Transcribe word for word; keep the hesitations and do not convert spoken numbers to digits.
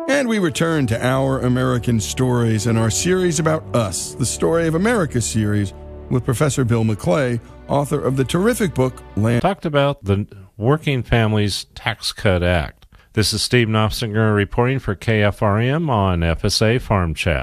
And we return to Our American Stories and our series about us, the Story of America series, with Professor Bill McClay, author of the terrific book Land. Talked about the Working Families Tax Cut Act. This is Steve Knopfinger reporting for K F R M on F S A Farm Chat.